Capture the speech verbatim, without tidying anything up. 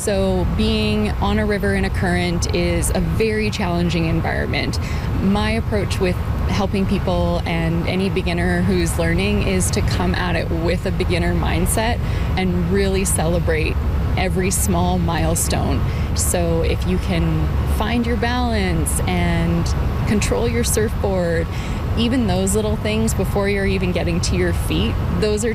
So being on a river in a current is a very challenging environment. My approach with helping people and any beginner who's learning is to come at it with a beginner mindset and really celebrate every small milestone. So if you can find your balance and control your surfboard, even those little things before you're even getting to your feet, those are